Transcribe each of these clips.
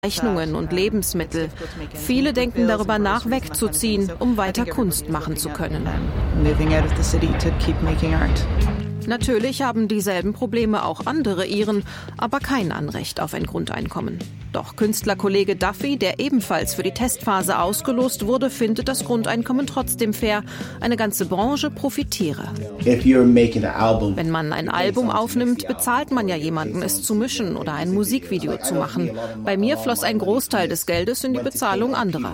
Rechnungen und Lebensmittel. Viele denken darüber nach, wegzuziehen, um weiter Kunst machen zu können. Natürlich haben dieselben Probleme auch andere Iren, aber kein Anrecht auf ein Grundeinkommen. Doch Künstlerkollege Duffy, der ebenfalls für die Testphase ausgelost wurde, findet das Grundeinkommen trotzdem fair. Eine ganze Branche profitiere. Wenn man ein Album aufnimmt, bezahlt man ja jemanden, es zu mischen oder ein Musikvideo zu machen. Bei mir floss ein Großteil des Geldes in die Bezahlung anderer.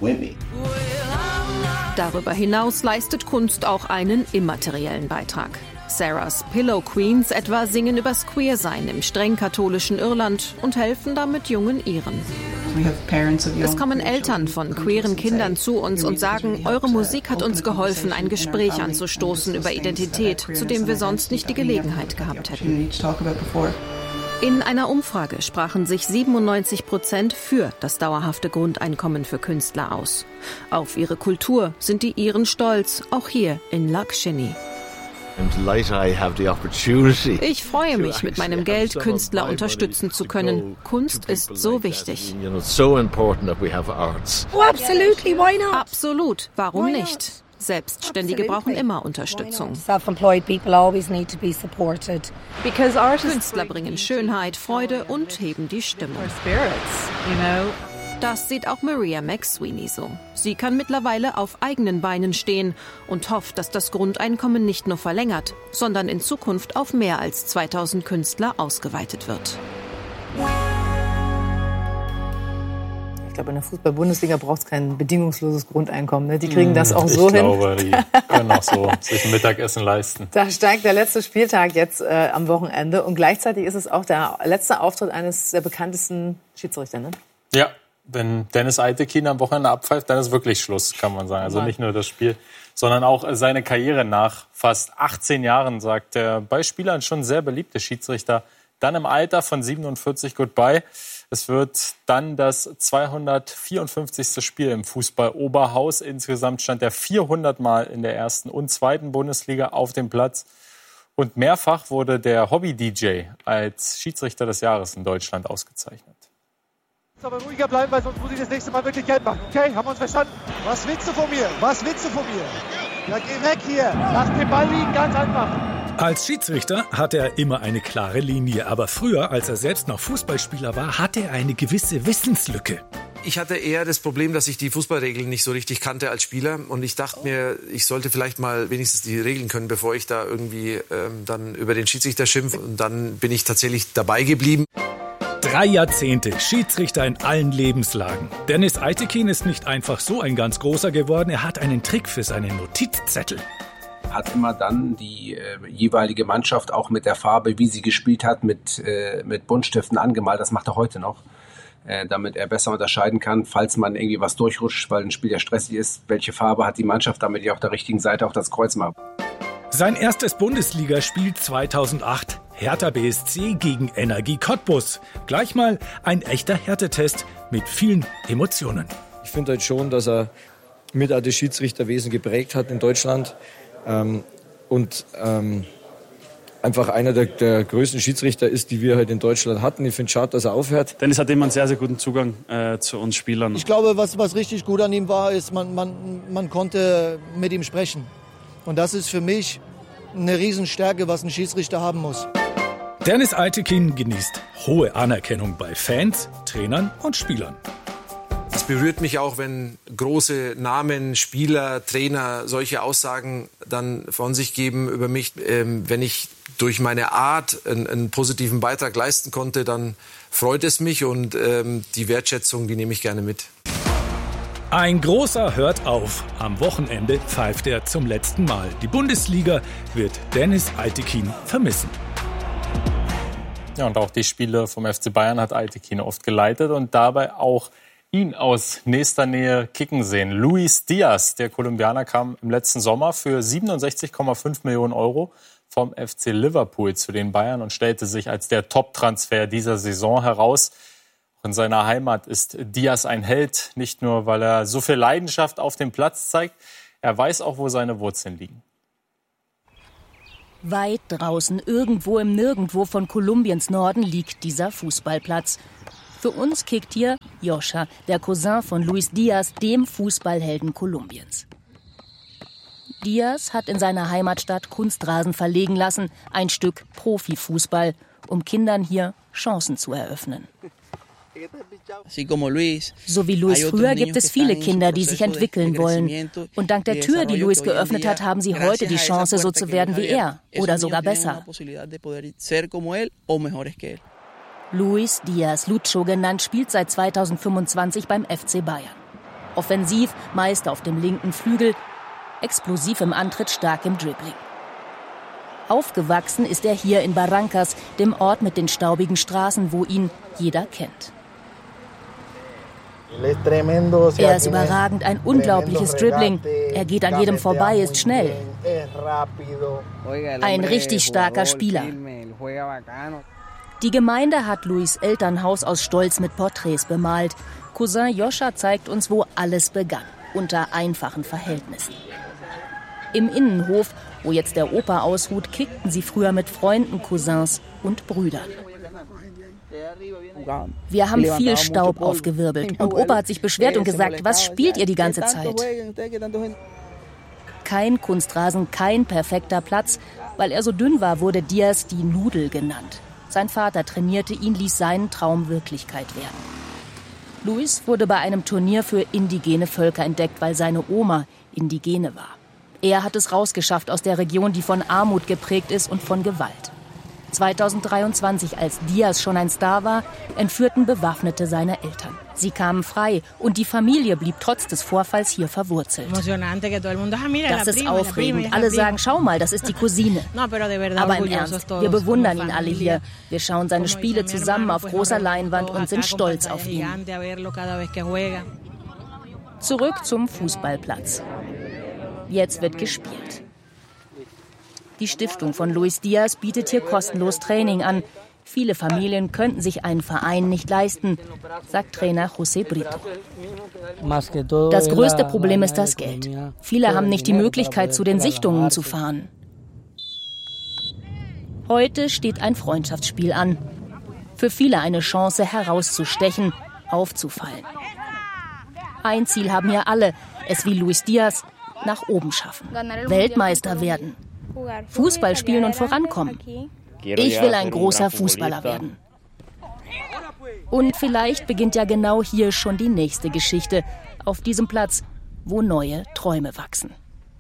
Darüber hinaus leistet Kunst auch einen immateriellen Beitrag. Sarahs Pillow Queens etwa singen übers Queersein im streng katholischen Irland und helfen damit jungen Iren. Es kommen Eltern von queeren Kindern zu uns und sagen, eure Musik hat uns geholfen, ein Gespräch anzustoßen über Identität, zu dem wir sonst nicht die Gelegenheit gehabt hätten. In einer Umfrage sprachen sich 97% für das dauerhafte Grundeinkommen für Künstler aus. Auf ihre Kultur sind die Iren stolz, auch hier in Lakshini. Ich freue mich, mit meinem Geld Künstler unterstützen zu können. Kunst ist so wichtig. Absolut, warum nicht? Selbstständige brauchen immer Unterstützung. Künstler bringen Schönheit, Freude und heben die Stimmung. Das sieht auch Maria McSweeney so. Sie kann mittlerweile auf eigenen Beinen stehen und hofft, dass das Grundeinkommen nicht nur verlängert, sondern in Zukunft auf mehr als 2000 Künstler ausgeweitet wird. Ich glaube, in der Fußball-Bundesliga braucht es kein bedingungsloses Grundeinkommen. Ne? Die kriegen das auch so hin. Ich glaube, die können auch so sich ein Mittagessen leisten. Da steigt der letzte Spieltag jetzt am Wochenende. Und gleichzeitig ist es auch der letzte Auftritt eines der bekanntesten Schiedsrichter. Ne? Ja. Wenn Dennis Eitekin am Wochenende abpfeift, dann ist wirklich Schluss, kann man sagen. Also nicht nur das Spiel, sondern auch seine Karriere nach fast 18 Jahren, sagt er, bei Spielern schon sehr beliebte Schiedsrichter. Dann im Alter von 47 goodbye. Es wird dann das 254. Spiel im Fußball-Oberhaus. Insgesamt stand er 400 Mal in der ersten und zweiten Bundesliga auf dem Platz. Und mehrfach wurde der Hobby-DJ als Schiedsrichter des Jahres in Deutschland ausgezeichnet. Aber ruhiger bleiben, weil sonst muss ich das nächste Mal wirklich Geld machen. Okay, haben wir uns verstanden? Was willst du von mir? Was willst du von mir? Ja, geh weg hier. Lass den Ball liegen, ganz einfach. Als Schiedsrichter hatte er immer eine klare Linie. Aber früher, als er selbst noch Fußballspieler war, hatte er eine gewisse Wissenslücke. Ich hatte eher das Problem, dass ich die Fußballregeln nicht so richtig kannte als Spieler. Und ich dachte mir, ich sollte vielleicht mal wenigstens die Regeln können, bevor ich da irgendwie dann über den Schiedsrichter schimpfe. Und dann bin ich tatsächlich dabei geblieben. 3 Jahrzehnte Schiedsrichter in allen Lebenslagen. Dennis Eitekin ist nicht einfach so ein ganz großer geworden. Er hat einen Trick für seinen Notizzettel. Hat immer dann die jeweilige Mannschaft auch mit der Farbe, wie sie gespielt hat, mit Buntstiften angemalt. Das macht er heute noch, damit er besser unterscheiden kann, falls man irgendwie was durchrutscht, weil ein Spiel ja stressig ist. Welche Farbe hat die Mannschaft, damit ich auf der richtigen Seite auf das Kreuz mache. Sein erstes Bundesligaspiel 2008. Hertha BSC gegen Energie Cottbus. Gleich mal ein echter Härtetest mit vielen Emotionen. Ich finde halt schon, dass er mit das Schiedsrichterwesen geprägt hat in Deutschland. Einfach einer der größten Schiedsrichter ist, die wir halt in Deutschland hatten. Ich finde es schade, dass er aufhört. Dennis hat immer einen sehr, sehr guten Zugang zu uns Spielern. Ich glaube, was richtig gut an ihm war, ist, man konnte mit ihm sprechen. Und das ist für mich eine Riesenstärke, was ein Schiedsrichter haben muss. Dennis Eitekin genießt hohe Anerkennung bei Fans, Trainern und Spielern. Es berührt mich auch, wenn große Namen, Spieler, Trainer solche Aussagen dann von sich geben über mich. Wenn ich durch meine Art einen positiven Beitrag leisten konnte, dann freut es mich und die Wertschätzung, die nehme ich gerne mit. Ein großer hört auf. Am Wochenende pfeift er zum letzten Mal. Die Bundesliga wird Dennis Eitekin vermissen. Ja, und auch die Spiele vom FC Bayern hat Eitekin oft geleitet und dabei auch ihn aus nächster Nähe kicken sehen. Luis Diaz, der Kolumbianer, kam im letzten Sommer für 67,5 Millionen Euro vom FC Liverpool zu den Bayern und stellte sich als der Top-Transfer dieser Saison heraus. Auch in seiner Heimat ist Diaz ein Held, nicht nur, weil er so viel Leidenschaft auf dem Platz zeigt, er weiß auch, wo seine Wurzeln liegen. Weit draußen, irgendwo im Nirgendwo von Kolumbiens Norden liegt dieser Fußballplatz. Für uns kickt hier Joscha, der Cousin von Luis Diaz, dem Fußballhelden Kolumbiens. Diaz hat in seiner Heimatstadt Kunstrasen verlegen lassen, ein Stück Profifußball, um Kindern hier Chancen zu eröffnen. So wie Luis früher gibt es viele Kinder, die sich entwickeln wollen. Und dank der Tür, die Luis geöffnet hat, haben sie heute die Chance, so zu werden wie er oder sogar besser. Luis Diaz, Lucho genannt, spielt seit 2025 beim FC Bayern. Offensiv, meist auf dem linken Flügel, explosiv im Antritt, stark im Dribbling. Aufgewachsen ist er hier in Barrancas, dem Ort mit den staubigen Straßen, wo ihn jeder kennt. Er ist überragend, ein unglaubliches Dribbling. Er geht an jedem vorbei, ist schnell. Ein richtig starker Spieler. Die Gemeinde hat Luis' Elternhaus aus Stolz mit Porträts bemalt. Cousin Joscha zeigt uns, wo alles begann, unter einfachen Verhältnissen. Im Innenhof, wo jetzt der Opa ausruht, kickten sie früher mit Freunden, Cousins und Brüdern. Wir haben viel Staub aufgewirbelt und Opa hat sich beschwert und gesagt, was spielt ihr die ganze Zeit? Kein Kunstrasen, kein perfekter Platz. Weil er so dünn war, wurde Diaz die Nudel genannt. Sein Vater trainierte ihn, ließ seinen Traum Wirklichkeit werden. Luis wurde bei einem Turnier für indigene Völker entdeckt, weil seine Oma Indigene war. Er hat es rausgeschafft aus der Region, die von Armut geprägt ist und von Gewalt. 2023, als Diaz schon ein Star war, entführten Bewaffnete seine Eltern. Sie kamen frei und die Familie blieb trotz des Vorfalls hier verwurzelt. Das ist aufregend. Alle sagen, schau mal, das ist die Cousine. Aber im Ernst, wir bewundern ihn alle hier. Wir schauen seine Spiele zusammen auf großer Leinwand und sind stolz auf ihn. Zurück zum Fußballplatz. Jetzt wird gespielt. Die Stiftung von Luis Diaz bietet hier kostenlos Training an. Viele Familien könnten sich einen Verein nicht leisten, sagt Trainer José Brito. Das größte Problem ist das Geld. Viele haben nicht die Möglichkeit, zu den Sichtungen zu fahren. Heute steht ein Freundschaftsspiel an. Für viele eine Chance, herauszustechen, aufzufallen. Ein Ziel haben hier alle, es wie Luis Diaz nach oben schaffen, Weltmeister werden. Fußball spielen und vorankommen. Ich will ein großer Fußballer werden. Und vielleicht beginnt ja genau hier schon die nächste Geschichte, auf diesem Platz, wo neue Träume wachsen.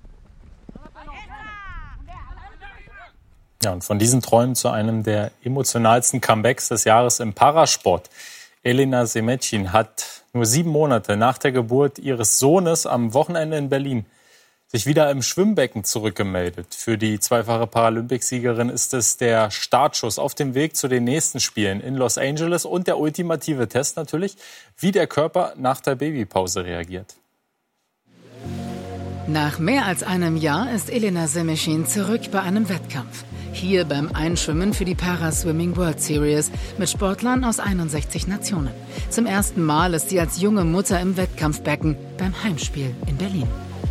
Ja, und von diesen Träumen zu einem der emotionalsten Comebacks des Jahres im Parasport. Elena Semecin hat nur 7 Monate nach der Geburt ihres Sohnes am Wochenende in Berlin sich wieder im Schwimmbecken zurückgemeldet. Für die zweifache Paralympicsiegerin ist es der Startschuss auf dem Weg zu den nächsten Spielen in Los Angeles und der ultimative Test natürlich, wie der Körper nach der Babypause reagiert. Nach mehr als einem Jahr ist Elena Semecin zurück bei einem Wettkampf. Hier beim Einschwimmen für die Paraswimming World Series mit Sportlern aus 61 Nationen. Zum ersten Mal ist sie als junge Mutter im Wettkampfbecken beim Heimspiel in Berlin.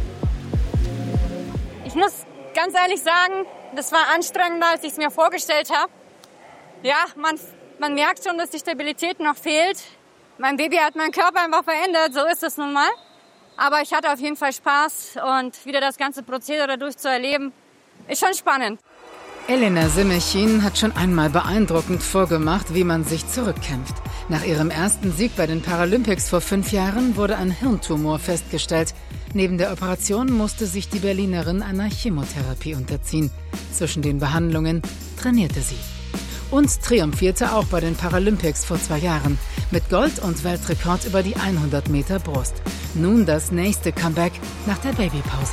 Ich muss ganz ehrlich sagen, das war anstrengender, als ich es mir vorgestellt habe. Ja, man merkt schon, dass die Stabilität noch fehlt. Mein Baby hat meinen Körper einfach verändert, so ist es nun mal. Aber ich hatte auf jeden Fall Spaß und wieder das ganze Prozedere durchzuerleben, ist schon spannend. Elena Semecin hat schon einmal beeindruckend vorgemacht, wie man sich zurückkämpft. Nach ihrem ersten Sieg bei den Paralympics vor 5 Jahren wurde ein Hirntumor festgestellt. Neben der Operation musste sich die Berlinerin einer Chemotherapie unterziehen. Zwischen den Behandlungen trainierte sie. Und triumphierte auch bei den Paralympics vor 2 Jahren. Mit Gold und Weltrekord über die 100 Meter Brust. Nun das nächste Comeback nach der Babypause.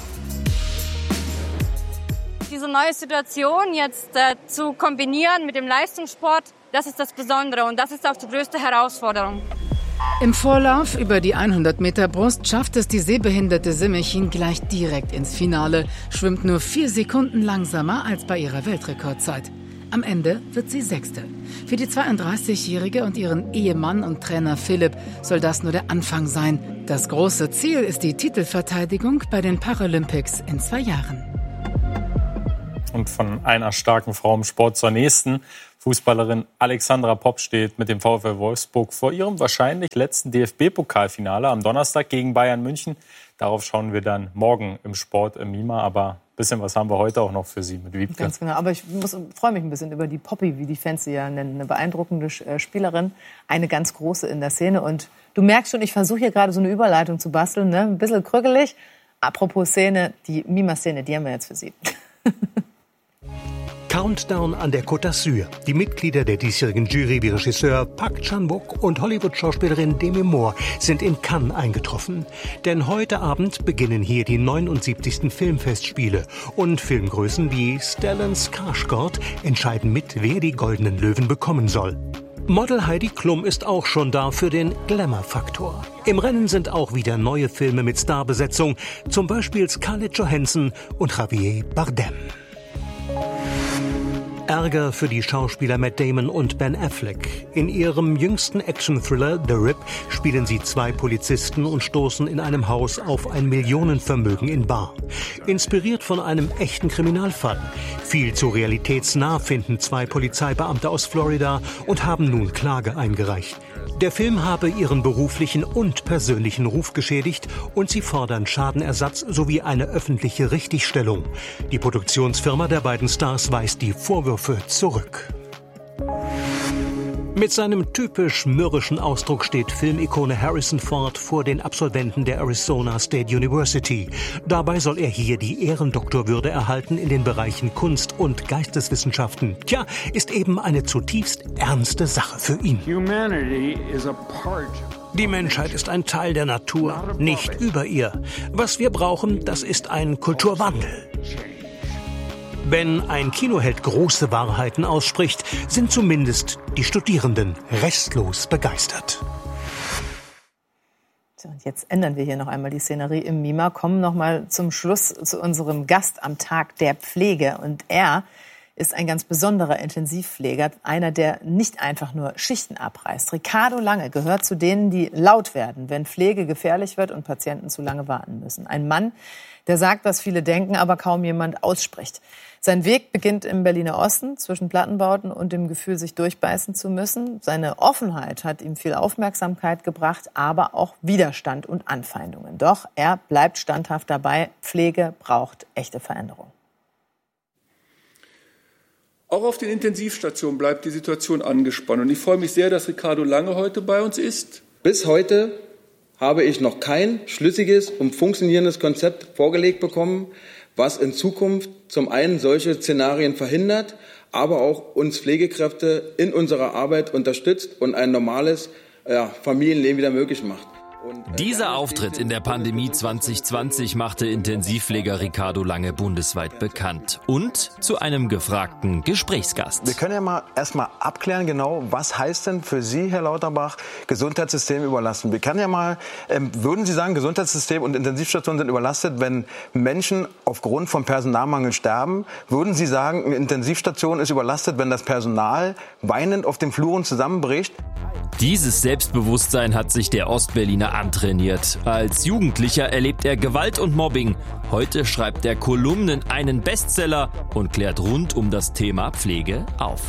Diese neue Situation jetzt zu kombinieren mit dem Leistungssport, das ist das Besondere und das ist auch die größte Herausforderung. Im Vorlauf über die 100 Meter Brust schafft es die sehbehinderte Semecin gleich direkt ins Finale, schwimmt nur 4 Sekunden langsamer als bei ihrer Weltrekordzeit. Am Ende wird sie 6. Für die 32-Jährige und ihren Ehemann und Trainer Philipp soll das nur der Anfang sein. Das große Ziel ist die Titelverteidigung bei den Paralympics in 2 Jahren. Und von einer starken Frau im Sport zur nächsten. Fußballerin Alexandra Popp steht mit dem VfL Wolfsburg vor ihrem wahrscheinlich letzten DFB-Pokalfinale am Donnerstag gegen Bayern München. Darauf schauen wir dann morgen im Sport im Mima. Aber ein bisschen was haben wir heute auch noch für Sie mit Wiebke. Ganz genau. Aber ich freue mich ein bisschen über die Poppy, wie die Fans sie ja nennen. Eine beeindruckende Spielerin, eine ganz große in der Szene. Und du merkst schon, ich versuche hier gerade so eine Überleitung zu basteln, ne? Ein bisschen krüggelig. Apropos Szene, die Mima-Szene, die haben wir jetzt für Sie. Countdown an der Côte d'Azur. Die Mitglieder der diesjährigen Jury wie Regisseur Park Chan-wook und Hollywood-Schauspielerin Demi Moore sind in Cannes eingetroffen. Denn heute Abend beginnen hier die 79. Filmfestspiele. Und Filmgrößen wie Stellan Skarsgård entscheiden mit, wer die Goldenen Löwen bekommen soll. Model Heidi Klum ist auch schon da für den Glamour-Faktor. Im Rennen sind auch wieder neue Filme mit Starbesetzung, zum Beispiel Scarlett Johansson und Javier Bardem. Ärger für die Schauspieler Matt Damon und Ben Affleck. In ihrem jüngsten Action-Thriller The Rip spielen sie zwei Polizisten und stoßen in einem Haus auf ein Millionenvermögen in Bar. Inspiriert von einem echten Kriminalfall. Viel zu realitätsnah finden zwei Polizeibeamte aus Florida und haben nun Klage eingereicht. Der Film habe ihren beruflichen und persönlichen Ruf geschädigt und sie fordern Schadenersatz sowie eine öffentliche Richtigstellung. Die Produktionsfirma der beiden Stars weist die Vorwürfe zurück. Mit seinem typisch mürrischen Ausdruck steht Filmikone Harrison Ford vor den Absolventen der Arizona State University. Dabei soll er hier die Ehrendoktorwürde erhalten in den Bereichen Kunst und Geisteswissenschaften. Tja, ist eben eine zutiefst ernste Sache für ihn. Die Menschheit ist ein Teil der Natur, nicht über ihr. Was wir brauchen, das ist ein Kulturwandel. Wenn ein Kinoheld große Wahrheiten ausspricht, sind zumindest die Studierenden restlos begeistert. So, und jetzt ändern wir hier noch einmal die Szenerie im Mima, kommen noch mal zum Schluss zu unserem Gast am Tag der Pflege. Und er ist ein ganz besonderer Intensivpfleger, einer, der nicht einfach nur Schichten abreißt. Ricardo Lange gehört zu denen, die laut werden, wenn Pflege gefährlich wird und Patienten zu lange warten müssen. Ein Mann, der sagt, was viele denken, aber kaum jemand ausspricht. Sein Weg beginnt im Berliner Osten zwischen Plattenbauten und dem Gefühl, sich durchbeißen zu müssen. Seine Offenheit hat ihm viel Aufmerksamkeit gebracht, aber auch Widerstand und Anfeindungen. Doch er bleibt standhaft dabei. Pflege braucht echte Veränderung. Auch auf den Intensivstationen bleibt die Situation angespannt. Und ich freue mich sehr, dass Ricardo Lange heute bei uns ist. Bis heute habe ich noch kein schlüssiges und funktionierendes Konzept vorgelegt bekommen, was in Zukunft zum einen solche Szenarien verhindert, aber auch uns Pflegekräfte in unserer Arbeit unterstützt und ein normales Familienleben wieder möglich macht. Dieser Auftritt in der Pandemie 2020 machte Intensivpfleger Ricardo Lange bundesweit bekannt und zu einem gefragten Gesprächsgast. Wir können ja mal erstmal abklären, genau, was heißt denn für Sie, Herr Lauterbach, Gesundheitssystem überlasten? Wir können ja mal, würden Sie sagen, Gesundheitssystem und Intensivstationen sind überlastet, wenn Menschen aufgrund von Personalmangel sterben? Würden Sie sagen, eine Intensivstation ist überlastet, wenn das Personal weinend auf den Fluren zusammenbricht? Dieses Selbstbewusstsein hat sich der Ostberliner antrainiert. Als Jugendlicher erlebt er Gewalt und Mobbing. Heute schreibt er Kolumnen, einen Bestseller und klärt rund um das Thema Pflege auf.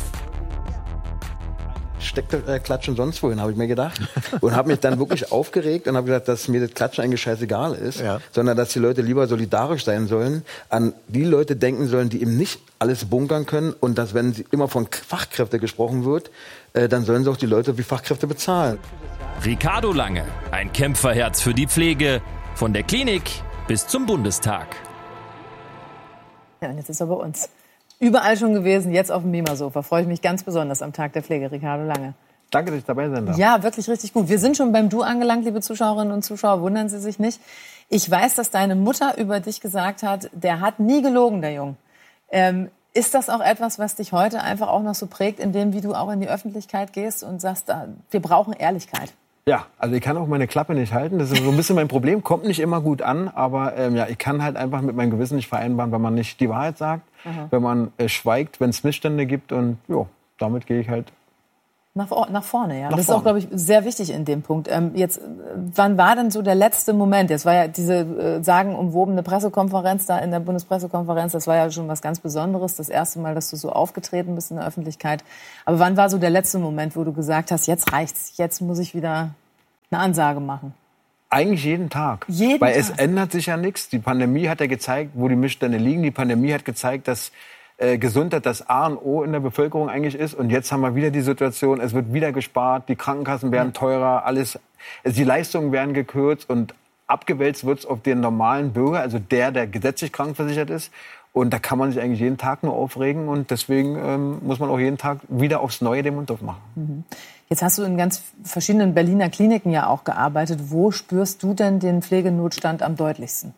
Steckt Klatschen sonst wohin, habe ich mir gedacht. Und habe mich dann wirklich aufgeregt und habe gesagt, dass mir das Klatschen eigentlich scheißegal ist, sondern dass die Leute lieber solidarisch sein sollen, an die Leute denken sollen, die eben nicht alles bunkern können und dass, wenn immer von Fachkräften gesprochen wird, dann sollen sie auch die Leute wie Fachkräfte bezahlen. Ricardo Lange, ein Kämpferherz für die Pflege, von der Klinik bis zum Bundestag. Ja, und jetzt ist er bei uns. Überall schon gewesen, jetzt auf dem Mima-Sofa. Freue ich mich ganz besonders am Tag der Pflege, Ricardo Lange. Danke, dass ich dabei sein darf. Ja, wirklich richtig gut. Wir sind schon beim Du angelangt, liebe Zuschauerinnen und Zuschauer, wundern Sie sich nicht. Ich weiß, dass deine Mutter über dich gesagt hat, der hat nie gelogen, der Junge. Ist das auch etwas, was dich heute einfach auch noch so prägt, in dem, wie du auch in die Öffentlichkeit gehst und sagst, wir brauchen Ehrlichkeit? Ja, also ich kann auch meine Klappe nicht halten. Das ist so ein bisschen mein Problem. Kommt nicht immer gut an, aber ich kann halt einfach mit meinem Gewissen nicht vereinbaren, wenn man nicht die Wahrheit sagt, wenn man schweigt, wenn es Missstände gibt. Und damit gehe ich halt Nach vorne, ja. Das ist auch, glaube ich, sehr wichtig in dem Punkt. Jetzt, wann war denn so der letzte Moment? Jetzt war ja diese sagenumwobene Pressekonferenz da in der Bundespressekonferenz, das war ja schon was ganz Besonderes. Das erste Mal, dass du so aufgetreten bist in der Öffentlichkeit. Aber wann war so der letzte Moment, wo du gesagt hast, jetzt reicht's, jetzt muss ich wieder eine Ansage machen? Eigentlich jeden Tag. Weil es ändert sich ja nichts. Die Pandemie hat ja gezeigt, wo die Missstände liegen. Die Pandemie hat gezeigt, dass Gesundheit das A und O in der Bevölkerung eigentlich ist. Und jetzt haben wir wieder die Situation, es wird wieder gespart, die Krankenkassen werden teurer, alles, die Leistungen werden gekürzt und abgewälzt wird es auf den normalen Bürger, also der gesetzlich krankenversichert ist. Und da kann man sich eigentlich jeden Tag nur aufregen. Und deswegen muss man auch jeden Tag wieder aufs Neue den Mund aufmachen. Jetzt hast du in ganz verschiedenen Berliner Kliniken ja auch gearbeitet. Wo spürst du denn den Pflegenotstand am deutlichsten?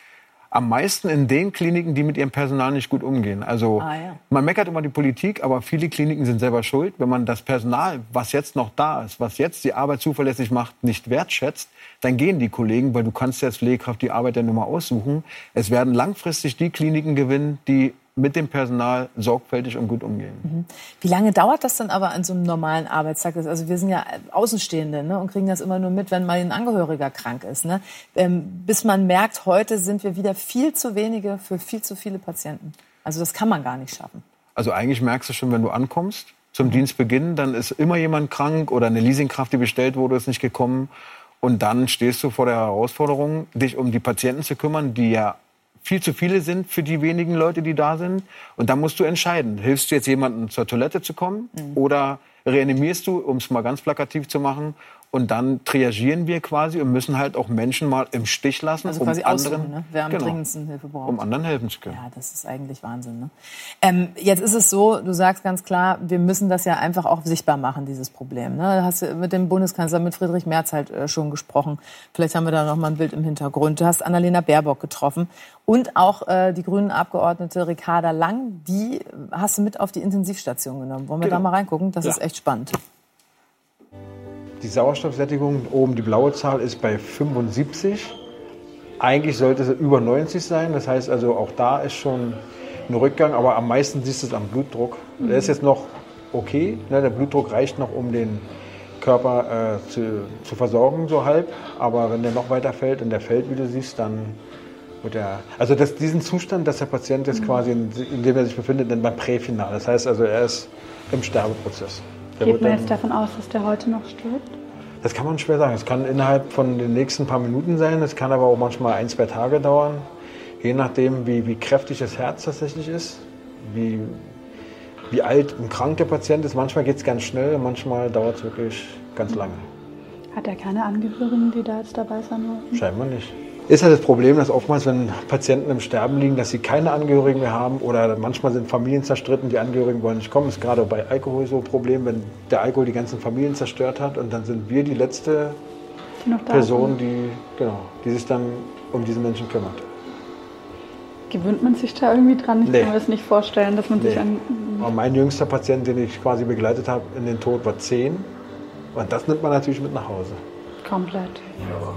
Am meisten in den Kliniken, die mit ihrem Personal nicht gut umgehen. Also man meckert immer die Politik, aber viele Kliniken sind selber schuld. Wenn man das Personal, was jetzt noch da ist, was jetzt die Arbeit zuverlässig macht, nicht wertschätzt, dann gehen die Kollegen, weil du kannst ja als Pflegekraft die Arbeit ja nur mal aussuchen. Es werden langfristig die Kliniken gewinnen, die mit dem Personal sorgfältig und gut umgehen. Wie lange dauert das dann aber an so einem normalen Arbeitstag? Also wir sind ja Außenstehende, ne, und kriegen das immer nur mit, wenn mal ein Angehöriger krank ist. Ne? Bis man merkt, heute sind wir wieder viel zu wenige für viel zu viele Patienten. Also das kann man gar nicht schaffen. Also eigentlich merkst du schon, wenn du ankommst zum Dienstbeginn, dann ist immer jemand krank oder eine Leasingkraft, die bestellt wurde, ist nicht gekommen. Und dann stehst du vor der Herausforderung, dich um die Patienten zu kümmern, die ja viel zu viele sind für die wenigen Leute, die da sind. Und da musst du entscheiden. Hilfst du jetzt jemandem zur Toilette zu kommen oder reanimierst du, um es mal ganz plakativ zu machen? Und dann triagieren wir quasi und müssen halt auch Menschen mal im Stich lassen, also um quasi anderen, aussuchen, ne? Wer am dringendsten Hilfe braucht. um anderen helfen zu können. Ja, das ist eigentlich Wahnsinn. Ne? Jetzt ist es so, du sagst ganz klar, wir müssen das ja einfach auch sichtbar machen, dieses Problem. Ne? Da hast du mit dem Bundeskanzler, mit Friedrich Merz halt schon gesprochen. Vielleicht haben wir da noch mal ein Bild im Hintergrund. Du hast Annalena Baerbock getroffen und auch die Grünen-Abgeordnete Ricarda Lang. Die hast du mit auf die Intensivstation genommen. Wollen wir da mal reingucken? Das ist echt spannend. Die Sauerstoffsättigung, oben die blaue Zahl, ist bei 75. Eigentlich sollte sie über 90 sein. Das heißt also, auch da ist schon ein Rückgang. Aber am meisten siehst du es am Blutdruck. Der ist jetzt noch okay. Ne? Der Blutdruck reicht noch, um den Körper zu versorgen, so halb. Aber wenn der noch weiter fällt, und der fällt, wie du siehst, dann wird er... Also diesen Zustand, dass der Patient jetzt quasi, in dem er sich befindet, nennt man Präfinal. Das heißt also, er ist im Sterbeprozess. Geht man jetzt davon aus, dass der heute noch stirbt? Das kann man schwer sagen. Es kann innerhalb von den nächsten paar Minuten sein. Es kann aber auch manchmal 1-2 Tage dauern. Je nachdem, wie kräftig das Herz tatsächlich ist, wie alt und krank der Patient ist. Manchmal geht es ganz schnell, manchmal dauert es wirklich ganz lange. Hat er keine Angehörigen, die da jetzt dabei sein wollten? Scheinbar nicht. Ist halt das Problem, dass oftmals, wenn Patienten im Sterben liegen, dass sie keine Angehörigen mehr haben oder manchmal sind Familien zerstritten, die Angehörigen wollen nicht kommen. Das ist gerade bei Alkohol so ein Problem, wenn der Alkohol die ganzen Familien zerstört hat und dann sind wir die letzte Person, die sich dann um diesen Menschen kümmert. Gewöhnt man sich da irgendwie dran? Ich kann mir das nicht vorstellen, dass man sich an... Mein jüngster Patient, den ich quasi begleitet habe in den Tod, war 10 und das nimmt man natürlich mit nach Hause. Komplett. Ja.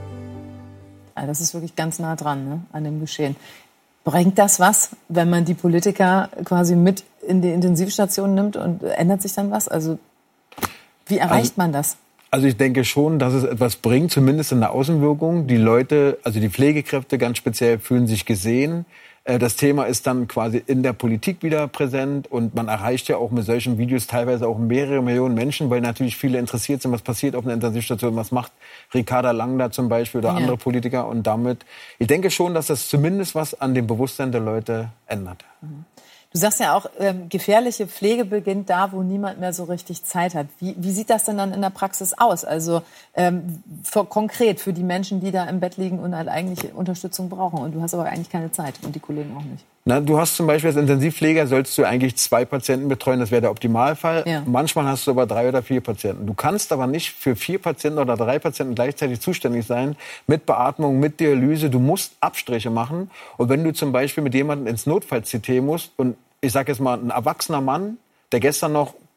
Das ist wirklich ganz nah dran, ne, an dem Geschehen. Bringt das was, wenn man die Politiker quasi mit in die Intensivstation nimmt und ändert sich dann was? Also wie erreicht man das? Also ich denke schon, dass es etwas bringt, zumindest in der Außenwirkung. Die Leute, also die Pflegekräfte ganz speziell, fühlen sich gesehen. Das Thema ist dann quasi in der Politik wieder präsent und man erreicht ja auch mit solchen Videos teilweise auch mehrere Millionen Menschen, weil natürlich viele interessiert sind, was passiert auf einer Intensivstation, was macht Ricarda Lang da zum Beispiel oder andere Politiker. Und damit, ich denke schon, dass das zumindest was an dem Bewusstsein der Leute ändert. Du sagst ja auch, gefährliche Pflege beginnt da, wo niemand mehr so richtig Zeit hat. Wie sieht das denn dann in der Praxis aus? Also konkret für die Menschen, die da im Bett liegen und halt eigentlich Unterstützung brauchen. Und du hast aber eigentlich keine Zeit und die Kollegen auch nicht. Na, du hast zum Beispiel als Intensivpfleger sollst du eigentlich 2 Patienten betreuen. Das wäre der Optimalfall. Ja. Manchmal hast du aber 3 oder 4 Patienten. Du kannst aber nicht für 4 Patienten oder 3 Patienten gleichzeitig zuständig sein. Mit Beatmung, mit Dialyse. Du musst Abstriche machen. Und wenn du zum Beispiel mit jemandem ins Notfall-CT musst und ich sage jetzt mal, ein erwachsener Mann, der gestern noch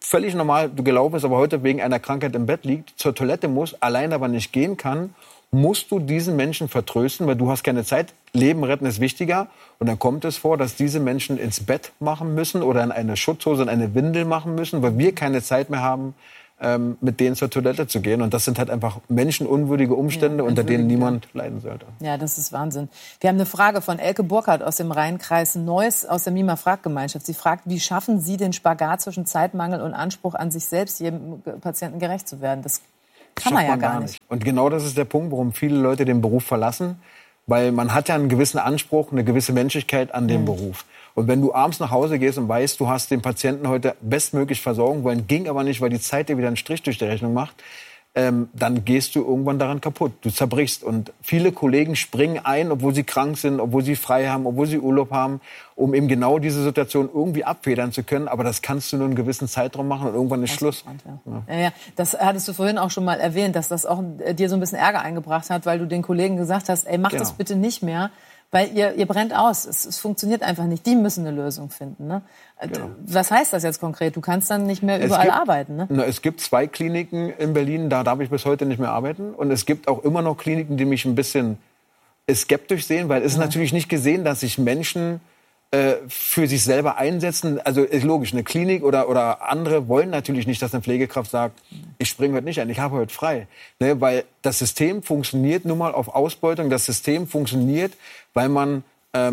völlig normal gelaufen ist, aber heute wegen einer Krankheit im Bett liegt, zur Toilette muss, allein aber nicht gehen kann, musst du diesen Menschen vertrösten, weil du hast keine Zeit. Leben retten ist wichtiger. Und dann kommt es vor, dass diese Menschen ins Bett machen müssen oder in eine Schutzhose, in eine Windel machen müssen, weil wir keine Zeit mehr haben, mit denen zur Toilette zu gehen. Und das sind halt einfach menschenunwürdige Umstände, unter denen niemand leiden sollte. Ja, das ist Wahnsinn. Wir haben eine Frage von Elke Burkhardt aus dem Rheinkreis Neuss aus der Mima Frag-Gemeinschaft. Sie fragt, wie schaffen Sie den Spagat zwischen Zeitmangel und Anspruch an sich selbst, jedem Patienten gerecht zu werden? Das kann man ja gar nicht. Und genau das ist der Punkt, warum viele Leute den Beruf verlassen. Weil man hat ja einen gewissen Anspruch, eine gewisse Menschlichkeit an dem Beruf. Und wenn du abends nach Hause gehst und weißt, du hast den Patienten heute bestmöglich versorgen wollen, ging aber nicht, weil die Zeit dir wieder einen Strich durch die Rechnung macht, dann gehst du irgendwann daran kaputt. Du zerbrichst. Und viele Kollegen springen ein, obwohl sie krank sind, obwohl sie frei haben, obwohl sie Urlaub haben, um eben genau diese Situation irgendwie abfedern zu können. Aber das kannst du nur einen gewissen Zeitraum machen und irgendwann ist Schluss. Ja, das hattest du vorhin auch schon mal erwähnt, dass das auch dir so ein bisschen Ärger eingebracht hat, weil du den Kollegen gesagt hast, ey, mach das bitte nicht mehr. Weil ihr brennt aus. Es funktioniert einfach nicht. Die müssen eine Lösung finden. Ne? Genau. Was heißt das jetzt konkret? Du kannst dann nicht mehr überall arbeiten. Ne? Es gibt 2 Kliniken in Berlin, da darf ich bis heute nicht mehr arbeiten. Und es gibt auch immer noch Kliniken, die mich ein bisschen skeptisch sehen, weil es ist natürlich nicht gesehen, dass sich Menschen für sich selber einsetzen. Also ist logisch, eine Klinik oder andere wollen natürlich nicht, dass eine Pflegekraft sagt, ich springe heute nicht ein, ich habe heute frei. Ne, weil das System funktioniert nun mal auf Ausbeutung. Das System funktioniert, weil man,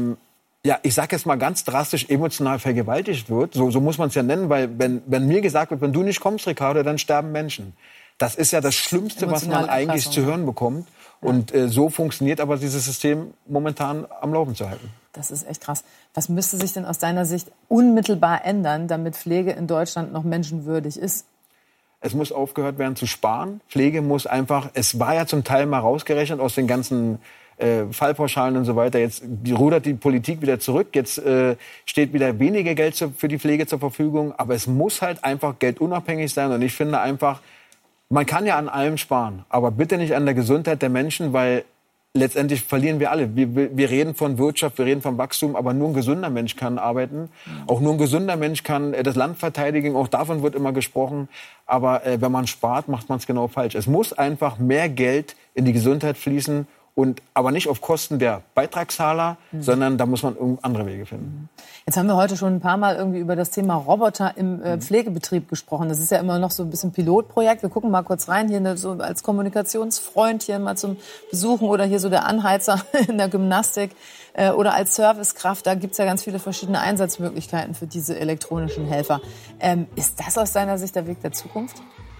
ich sage jetzt mal ganz drastisch, emotional vergewaltigt wird. So muss man es ja nennen, weil wenn mir gesagt wird, wenn du nicht kommst, Ricardo, dann sterben Menschen. Das ist ja das Schlimmste, was man eigentlich zu hören bekommt. Und so funktioniert aber dieses System momentan am Laufen zu halten. Das ist echt krass. Was müsste sich denn aus deiner Sicht unmittelbar ändern, damit Pflege in Deutschland noch menschenwürdig ist? Es muss aufgehört werden zu sparen. Pflege muss einfach, es war ja zum Teil mal rausgerechnet aus den ganzen Fallpauschalen und so weiter. Jetzt rudert die Politik wieder zurück. Jetzt steht wieder weniger Geld für die Pflege zur Verfügung. Aber es muss halt einfach geldunabhängig sein. Und ich finde einfach, man kann ja an allem sparen. Aber bitte nicht an der Gesundheit der Menschen, weil letztendlich verlieren wir alle. Wir reden von Wirtschaft, wir reden von Wachstum, aber nur ein gesunder Mensch kann arbeiten. Auch nur ein gesunder Mensch kann das Land verteidigen. Auch davon wird immer gesprochen. Aber wenn man spart, macht man es genau falsch. Es muss einfach mehr Geld in die Gesundheit fließen. Aber nicht auf Kosten der Beitragszahler, sondern da muss man andere Wege finden. Jetzt haben wir heute schon ein paar Mal irgendwie über das Thema Roboter im Pflegebetrieb gesprochen. Das ist ja immer noch so ein bisschen Pilotprojekt. Wir gucken mal kurz rein, hier so als Kommunikationsfreund hier mal zum Besuchen oder hier so der Anheizer in der Gymnastik oder als Servicekraft. Da gibt's ja ganz viele verschiedene Einsatzmöglichkeiten für diese elektronischen Helfer. Ist das aus deiner Sicht der Weg der Zukunft?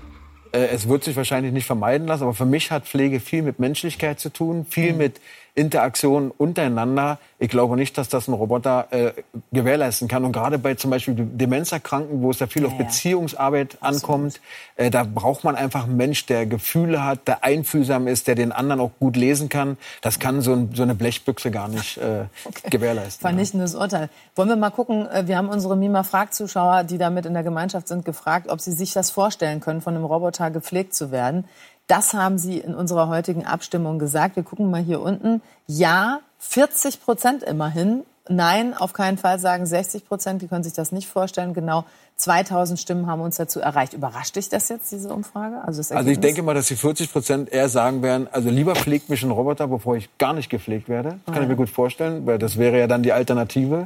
Es wird sich wahrscheinlich nicht vermeiden lassen, aber für mich hat Pflege viel mit Menschlichkeit zu tun, viel mit Interaktion untereinander. Ich glaube nicht, dass das ein Roboter gewährleisten kann. Und gerade bei zum Beispiel Demenzerkranken, wo es ja viel auf Beziehungsarbeit ankommt, da braucht man einfach einen Mensch, der Gefühle hat, der einfühlsam ist, der den anderen auch gut lesen kann. Das kann so eine Blechbüchse gar nicht gewährleisten. Vernichtendes Urteil. Wollen wir mal gucken, wir haben unsere Mima-Frag-Zuschauer, die da mit in der Gemeinschaft sind, gefragt, ob sie sich das vorstellen können, von einem Roboter gepflegt zu werden. Das haben Sie in unserer heutigen Abstimmung gesagt. Wir gucken mal hier unten. Ja, 40% immerhin. Nein, auf keinen Fall, sagen 60%. Die können sich das nicht vorstellen. Genau 2000 Stimmen haben uns dazu erreicht. Überrascht dich das jetzt, diese Umfrage? Also ich denke mal, dass die 40% eher sagen werden, also lieber pflegt mich ein Roboter, bevor ich gar nicht gepflegt werde. Das kann ich mir gut vorstellen, weil das wäre ja dann die Alternative.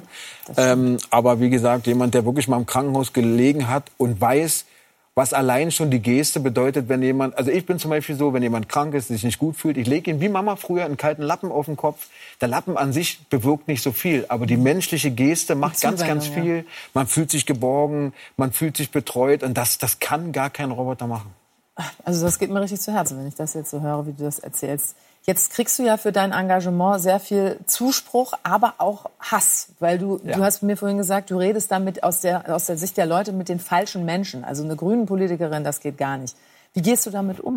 Aber wie gesagt, jemand, der wirklich mal im Krankenhaus gelegen hat und weiß, was allein schon die Geste bedeutet, wenn jemand, also ich bin zum Beispiel so, wenn jemand krank ist, sich nicht gut fühlt, ich lege ihm wie Mama früher einen kalten Lappen auf den Kopf. Der Lappen an sich bewirkt nicht so viel, aber die menschliche Geste macht ganz viel. Ja. Man fühlt sich geborgen, man fühlt sich betreut und das kann gar kein Roboter machen. Also das geht mir richtig zu Herzen, wenn ich das jetzt so höre, wie du das erzählst. Jetzt kriegst du ja für dein Engagement sehr viel Zuspruch, aber auch Hass. Weil du hast mir vorhin gesagt, du redest damit aus der Sicht der Leute mit den falschen Menschen. Also eine grüne Politikerin, das geht gar nicht. Wie gehst du damit um?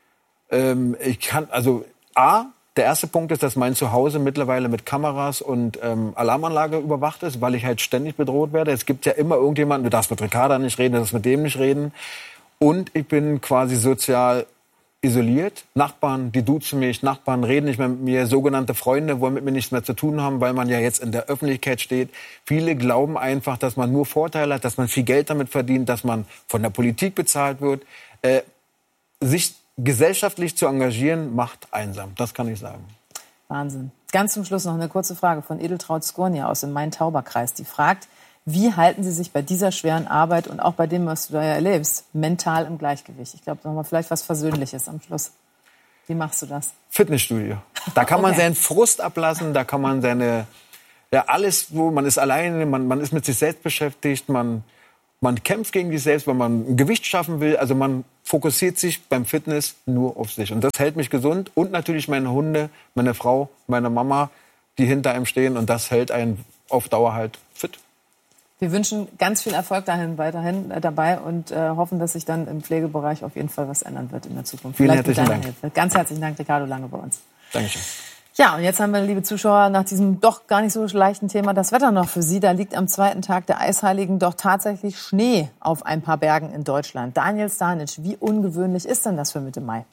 Der erste Punkt ist, dass mein Zuhause mittlerweile mit Kameras und Alarmanlage überwacht ist, weil ich halt ständig bedroht werde. Es gibt ja immer irgendjemanden, du darfst mit Ricarda nicht reden, du darfst mit dem nicht reden. Und ich bin quasi sozial isoliert. Nachbarn, die duzen mich, Nachbarn reden nicht mehr mit mir, sogenannte Freunde wollen mit mir nichts mehr zu tun haben, weil man ja jetzt in der Öffentlichkeit steht. Viele glauben einfach, dass man nur Vorteile hat, dass man viel Geld damit verdient, dass man von der Politik bezahlt wird. Sich gesellschaftlich zu engagieren, macht einsam. Das kann ich sagen. Wahnsinn. Ganz zum Schluss noch eine kurze Frage von Edeltraud Skornia aus dem Main-Tauber-Kreis. Die fragt, wie halten Sie sich bei dieser schweren Arbeit und auch bei dem, was du da erlebst, mental im Gleichgewicht? Ich glaube, nochmal vielleicht was Versöhnliches am Schluss. Wie machst du das? Fitnessstudio. Da kann man seinen Frust ablassen, da kann man alles, wo man ist alleine, man ist mit sich selbst beschäftigt, man kämpft gegen sich selbst, weil man ein Gewicht schaffen will. Also man fokussiert sich beim Fitness nur auf sich. Und das hält mich gesund. Und natürlich meine Hunde, meine Frau, meine Mama, die hinter einem stehen. Und das hält einen auf Dauer halt fit. Wir wünschen ganz viel Erfolg weiterhin dabei und hoffen, dass sich dann im Pflegebereich auf jeden Fall was ändern wird in der Zukunft. Vielen herzlichen Dank. Hilfe. Ganz herzlichen Dank, Ricardo Lange bei uns. Dankeschön. Ja, und jetzt haben wir, liebe Zuschauer, nach diesem doch gar nicht so leichten Thema das Wetter noch für Sie. Da liegt am zweiten Tag der Eisheiligen doch tatsächlich Schnee auf ein paar Bergen in Deutschland. Daniel Stanic, wie ungewöhnlich ist denn das für Mitte Mai?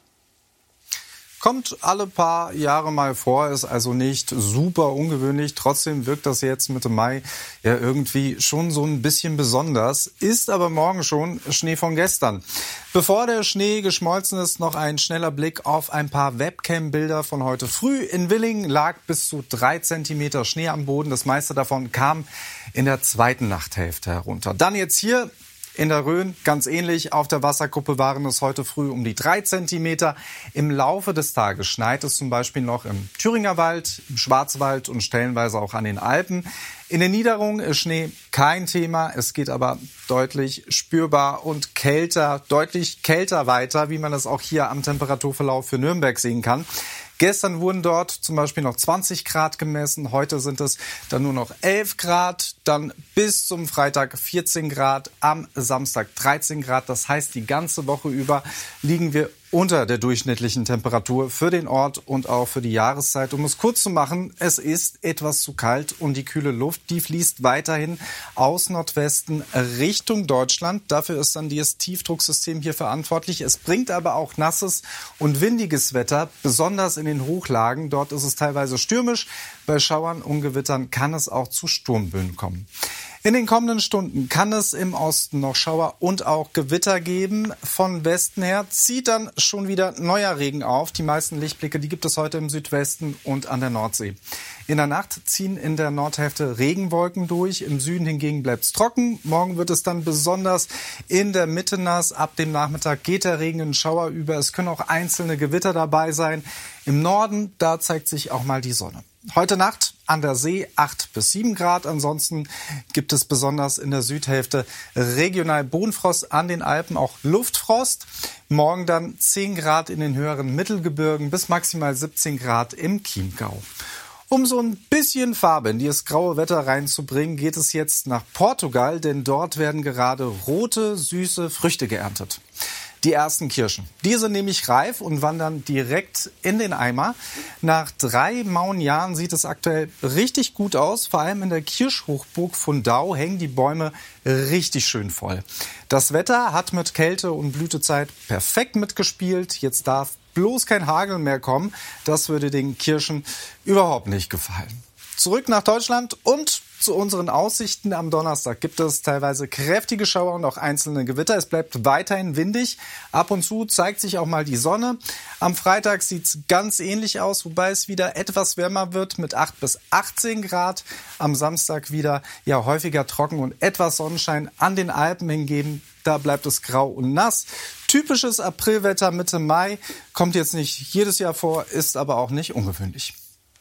Kommt alle paar Jahre mal vor, ist also nicht super ungewöhnlich. Trotzdem wirkt das jetzt Mitte Mai ja irgendwie schon so ein bisschen besonders. Ist aber morgen schon Schnee von gestern. Bevor der Schnee geschmolzen ist, noch ein schneller Blick auf ein paar Webcam-Bilder von heute früh. In Willingen lag bis zu 3 Zentimeter Schnee am Boden. Das meiste davon kam in der zweiten Nachthälfte herunter. Dann jetzt hier in der Rhön ganz ähnlich. Auf der Wasserkuppe waren es heute früh um die 3 Zentimeter. Im Laufe des Tages schneit es zum Beispiel noch im Thüringer Wald, im Schwarzwald und stellenweise auch an den Alpen. In den Niederungen ist Schnee kein Thema. Es geht aber deutlich spürbar und deutlich kälter weiter, wie man es auch hier am Temperaturverlauf für Nürnberg sehen kann. Gestern wurden dort zum Beispiel noch 20 Grad gemessen. Heute sind es dann nur noch 11 Grad. Dann bis zum Freitag 14 Grad. Am Samstag 13 Grad. Das heißt, die ganze Woche über liegen wir unter der durchschnittlichen Temperatur für den Ort und auch für die Jahreszeit. Um es kurz zu machen, es ist etwas zu kalt und die kühle Luft, die fließt weiterhin aus Nordwesten Richtung Deutschland. Dafür ist dann dieses Tiefdrucksystem hier verantwortlich. Es bringt aber auch nasses und windiges Wetter, besonders in den Hochlagen. Dort ist es teilweise stürmisch. Bei Schauern und Gewittern kann es auch zu Sturmböen kommen. In den kommenden Stunden kann es im Osten noch Schauer und auch Gewitter geben. Von Westen her zieht dann schon wieder neuer Regen auf. Die meisten Lichtblicke, die gibt es heute im Südwesten und an der Nordsee. In der Nacht ziehen in der Nordhälfte Regenwolken durch. Im Süden hingegen bleibt es trocken. Morgen wird es dann besonders in der Mitte nass. Ab dem Nachmittag geht der Regen in Schauer über. Es können auch einzelne Gewitter dabei sein. Im Norden, da zeigt sich auch mal die Sonne. Heute Nacht an der See 8 bis 7 Grad. Ansonsten gibt es besonders in der Südhälfte regional Bodenfrost, an den Alpen auch Luftfrost. Morgen dann 10 Grad in den höheren Mittelgebirgen bis maximal 17 Grad im Chiemgau. Um so ein bisschen Farbe in dieses graue Wetter reinzubringen, geht es jetzt nach Portugal, denn dort werden gerade rote, süße Früchte geerntet. Die ersten Kirschen. Die sind nämlich reif und wandern direkt in den Eimer. Nach 3 mauen Jahren sieht es aktuell richtig gut aus. Vor allem in der Kirschhochburg Fundau hängen die Bäume richtig schön voll. Das Wetter hat mit Kälte und Blütezeit perfekt mitgespielt. Jetzt darf bloß kein Hagel mehr kommen. Das würde den Kirschen überhaupt nicht gefallen. Zurück nach Deutschland und zu unseren Aussichten. Am Donnerstag gibt es teilweise kräftige Schauer und auch einzelne Gewitter. Es bleibt weiterhin windig. Ab und zu zeigt sich auch mal die Sonne. Am Freitag sieht es ganz ähnlich aus, wobei es wieder etwas wärmer wird mit 8 bis 18 Grad. Am Samstag wieder häufiger trocken und etwas Sonnenschein. An den Alpen hingegen, da bleibt es grau und nass. Typisches Aprilwetter Mitte Mai. Kommt jetzt nicht jedes Jahr vor, ist aber auch nicht ungewöhnlich.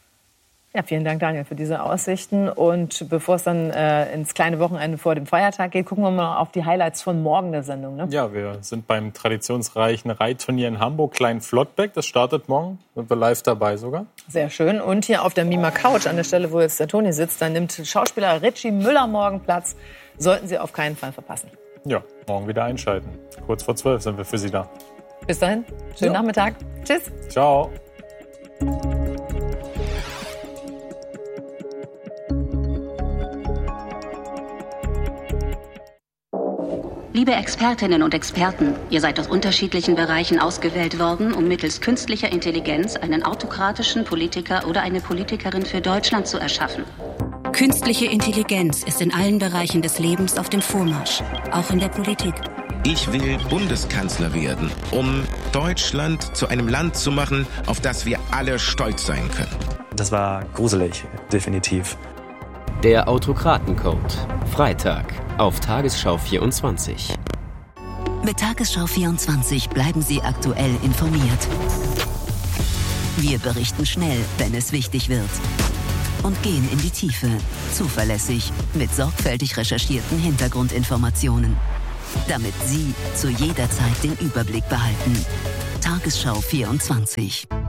Ja, vielen Dank, Daniel, für diese Aussichten. Und bevor es dann ins kleine Wochenende vor dem Feiertag geht, gucken wir mal auf die Highlights von morgen der Sendung. Ne? Ja, wir sind beim traditionsreichen Reitturnier in Hamburg, Klein-Flottbeck. Das startet morgen. Sind wir live dabei sogar. Sehr schön. Und hier auf der Mima Couch, an der Stelle, wo jetzt der Toni sitzt, da nimmt Schauspieler Richie Müller morgen Platz. Sollten Sie auf keinen Fall verpassen. Ja, morgen wieder einschalten. Kurz vor 12 sind wir für Sie da. Bis dahin. Schönen Nachmittag. Tschüss. Ciao. Liebe Expertinnen und Experten, ihr seid aus unterschiedlichen Bereichen ausgewählt worden, um mittels künstlicher Intelligenz einen autokratischen Politiker oder eine Politikerin für Deutschland zu erschaffen. Künstliche Intelligenz ist in allen Bereichen des Lebens auf dem Vormarsch, auch in der Politik. Ich will Bundeskanzler werden, um Deutschland zu einem Land zu machen, auf das wir alle stolz sein können. Das war gruselig, definitiv. Der Autokratencode. Freitag auf Tagesschau 24. Mit Tagesschau 24 bleiben Sie aktuell informiert. Wir berichten schnell, wenn es wichtig wird. Und gehen in die Tiefe. Zuverlässig, mit sorgfältig recherchierten Hintergrundinformationen. Damit Sie zu jeder Zeit den Überblick behalten. Tagesschau 24.